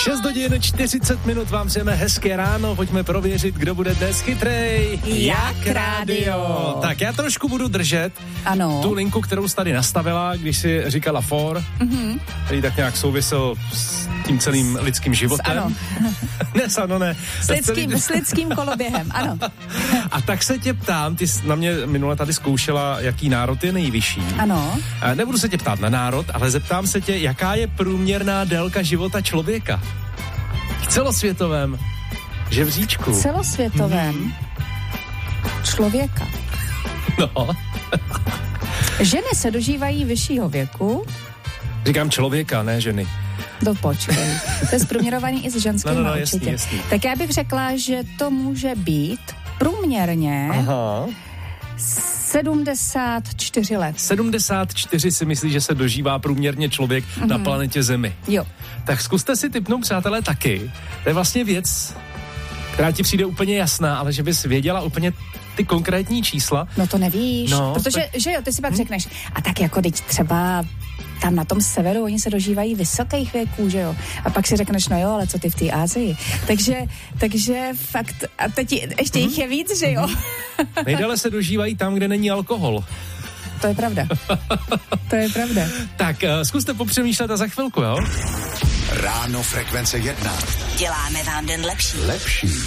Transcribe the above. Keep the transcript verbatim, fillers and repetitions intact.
šest hodin čtyřicet minut vám přejeme hezké ráno, pojďme prověřit, kdo bude dnes chytrej. Jak rádio. Tak já trošku budu držet ano. tu linku, kterou jsi tady nastavila, když si říkala for, mm-hmm. který tak nějak souvisel s tím celým lidským životem. Ano. ne, ano, ne. S lidským, s lidským koloběhem, ano. A tak se tě ptám, ty jsi na mě minule tady zkoušela, jaký národ je nejvyšší. Ano. A nebudu se tě ptát na národ, ale zeptám se tě, jaká je průměrná délka života člověka. V celosvětovém žebříčku. Celosvětovém hmm. člověka. No. Ženy se dožívají vyššího věku. Říkám člověka, ne ženy. To počkej. To je zprůměrovaný i s ženskými, no, no, no, určitě. Jasný, jasný. Tak já bych řekla, že to může být průměrně Aha. sedmdesát čtyři let. sedmdesát čtyři si myslí, že se dožívá průměrně člověk mm-hmm. na planetě Zemi. Jo. Tak zkuste si tipnout, přátelé, taky. To je vlastně věc, která ti přijde úplně jasná, ale že bys věděla úplně ty konkrétní čísla. No to nevíš, no, protože, tak... že jo, ty si pak hm? řekneš, a tak jako teď třeba tam na tom severu, oni se dožívají vysokých věků, že jo. A pak si řekneš, no jo, ale co ty v té Asii. Takže, takže fakt, a teď ještě mm-hmm. jich je víc, že jo. Nejdéle se dožívají tam, kde není alkohol. To je pravda. To je pravda. Tak, uh, zkuste popřemýšlet a za chvilku, jo? Ráno Frekvence jedna. Děláme vám den lepší. Lepší.